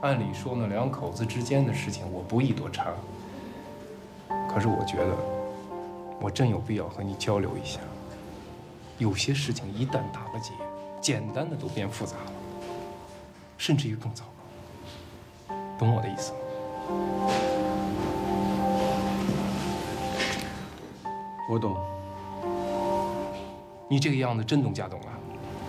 按理说呢，两口子之间的事情我不宜多掺。可是我觉得，我真有必要和你交流一下。有些事情一旦打了结，简单的都变复杂了，甚至于更糟糕。懂我的意思吗？ 我懂。 你这个样子真懂假懂了？